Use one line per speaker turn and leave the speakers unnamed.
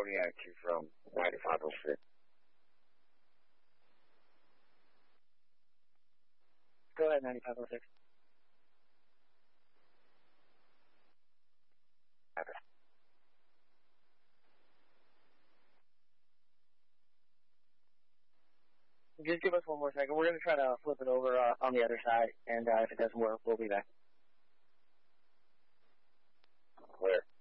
Zodiac from 9506.
Go ahead, 9506.
Okay.
Just give us one more second. We're going to try to flip it over on the other side, and if it doesn't work, we'll be back.
Where?